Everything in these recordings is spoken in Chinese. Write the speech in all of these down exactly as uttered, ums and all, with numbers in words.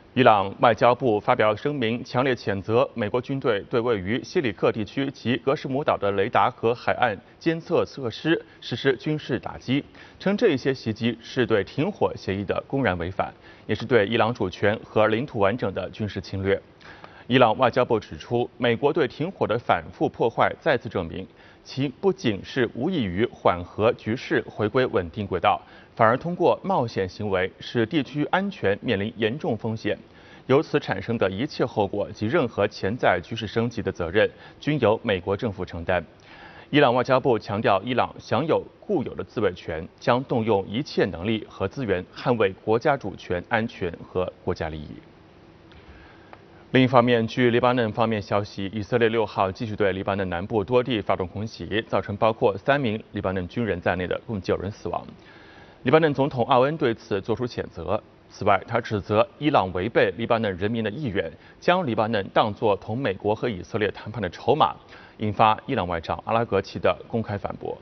伊朗外交部发表声明，强烈谴责美国军队对位于西里克地区及格什姆岛的雷达和海岸监测设施实施军事打击，称这些袭击是对停火协议的公然违反，也是对伊朗主权和领土完整的军事侵略。伊朗外交部指出，美国对停火的反复破坏再次证明，其不仅是无异于缓和局势回归稳定轨道，反而通过冒险行为使地区安全面临严重风险。由此产生的一切后果及任何潜在局势升级的责任，均由美国政府承担。伊朗外交部强调，伊朗享有固有的自卫权，将动用一切能力和资源捍卫国家主权、安全和国家利益。另一方面，据黎巴嫩方面消息，以色列六号继续对黎巴嫩南部多地发动空袭，造成包括三名黎巴嫩军人在内的共九人死亡。黎巴嫩总统奥恩对此作出谴责。此外，他指责伊朗违背黎巴嫩人民的意愿，将黎巴嫩当作同美国和以色列谈判的筹码，引发伊朗外长阿拉格齐的公开反驳。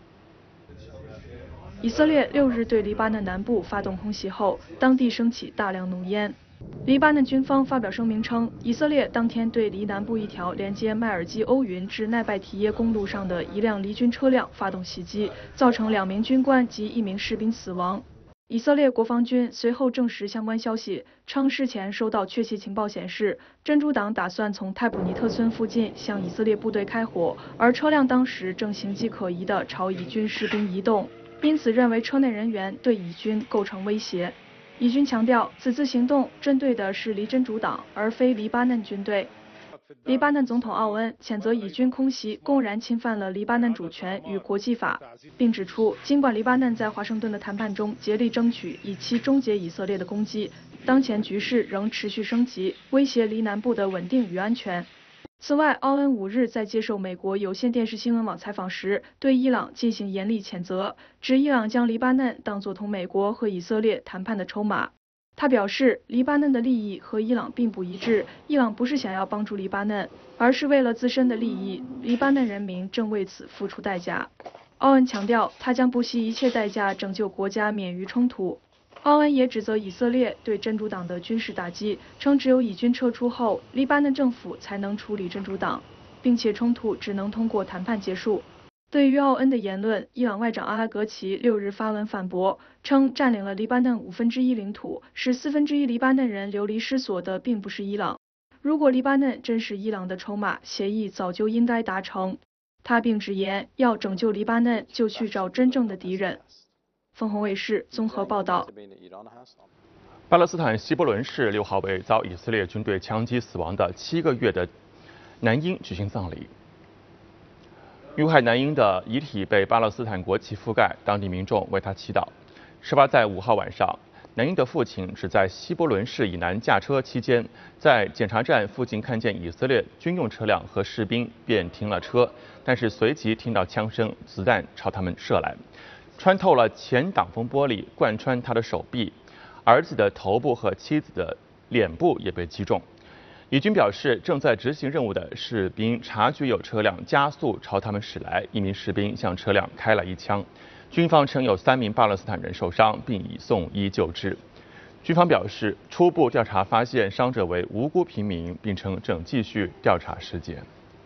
以色列六日对黎巴嫩南部发动空袭后，当地升起大量浓烟。黎巴嫩军方发表声明称，以色列当天对黎南部一条连接麦尔基欧云至奈拜提耶公路上的一辆离军车辆发动袭击，造成两名军官及一名士兵死亡。以色列国防军随后证实相关消息，称事前收到确切情报显示，真主党打算从泰普尼特村附近向以色列部队开火，而车辆当时正形迹可疑地朝以军士兵移动，因此认为车内人员对以军构成威胁。以军强调，此次行动针对的是黎真主党，而非黎巴嫩军队。黎巴嫩总统奥恩谴责以军空袭公然侵犯了黎巴嫩主权与国际法，并指出，尽管黎巴嫩在华盛顿的谈判中竭力争取以期终结以色列的攻击，当前局势仍持续升级，威胁黎南部的稳定与安全。此外，奥恩五日在接受美国有线电视新闻网采访时，对伊朗进行严厉谴责，指伊朗将黎巴嫩当作同美国和以色列谈判的筹码。他表示，黎巴嫩的利益和伊朗并不一致，伊朗不是想要帮助黎巴嫩，而是为了自身的利益，黎巴嫩人民正为此付出代价。奥恩强调，他将不惜一切代价拯救国家免于冲突。奥恩也指责以色列对真主党的军事打击，称只有以军撤出后，黎巴嫩政府才能处理真主党，并且冲突只能通过谈判结束。对于奥恩的言论，伊朗外长阿拉格齐六日发文反驳，称占领了黎巴嫩五分之一领土，使四分之一黎巴嫩人流离失所的并不是伊朗。如果黎巴嫩真是伊朗的筹码，协议早就应该达成。他并直言，要拯救黎巴嫩，就去找真正的敌人。凤凰卫视综合报道。 巴勒斯坦西伯伦市六号为遭以色列军队枪击死亡的七个月的男婴举行葬礼。遇害男婴的遗体被巴勒斯坦国旗覆盖，当地民众为他祈祷。事发在五号晚上，男婴的父亲只在西伯伦市以南驾车期间，在检查站附近看见以色列军用车辆和士兵，便停了车，但是随即听到枪声，子弹朝他们射来，穿透了前挡风玻璃，贯穿他的手臂，儿子的头部和妻子的脸部也被击中。以军表示，正在执行任务的士兵察觉有车辆加速朝他们驶来，一名士兵向车辆开了一枪。军方称有三名巴勒斯坦人受伤，并已送医救治。军方表示，初步调查发现伤者为无辜平民，并称正继续调查事件。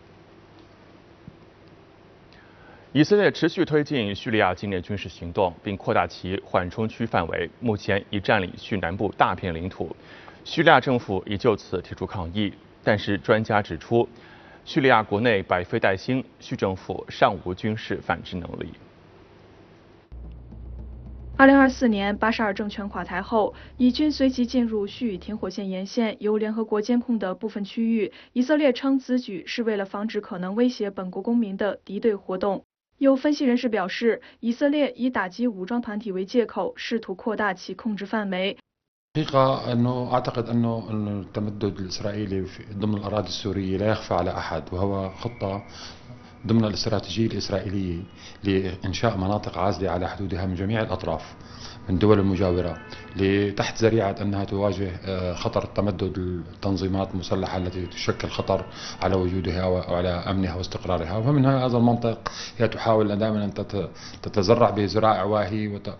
以色列持续推进叙利亚境内军事行动，并扩大其缓冲区范围，目前已占领叙南部大片领土。叙利亚政府已就此提出抗议，但是专家指出，叙利亚国内百废待兴，叙政府尚无军事反制能力。 二零二四年，巴沙尔政权垮台后，以军随即进入叙以停火线沿线由联合国监控的部分区域。以色列称此举是为了防止可能威胁本国公民的敌对活动。有分析人士表示，以色列以打击武装团体为借口，试图扩大其控制范围。 الحقيقة أنه أعتقد أنه التمدد الإسرائيلي ضمن الأراضي السورية لا يخفى على أحد، وهو خطة ضمن الاستراتيجية الإسرائيلية لإنشاء مناطق عازلة على حدودها من جميع الأطراف من الدول المجاورة تحت ذريعة أنها تواجه خطر تمدد التنظيمات المسلحة التي تشكل خطر على وجودها وعلى أمنها واستقرارها. ومن هذا المنطق هي تحاول دائما أن تتزرع بزراع واهي